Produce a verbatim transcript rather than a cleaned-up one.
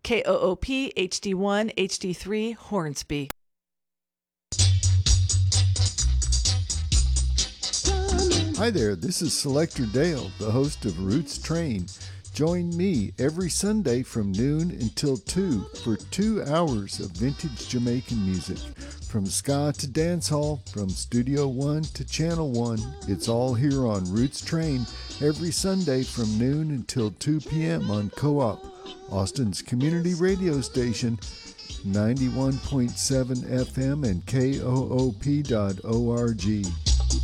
K O O P H D one H D three Hornsby. Hi there, this is Selector Dale, the host of Roots Train. Join me every Sunday from noon until two for two hours of vintage Jamaican music. From ska to dancehall, from Studio One to Channel One, it's all here on Roots Train every Sunday from noon until two p.m. on Co-op, Austin's community radio station, ninety-one point seven F M and K O O P dot org.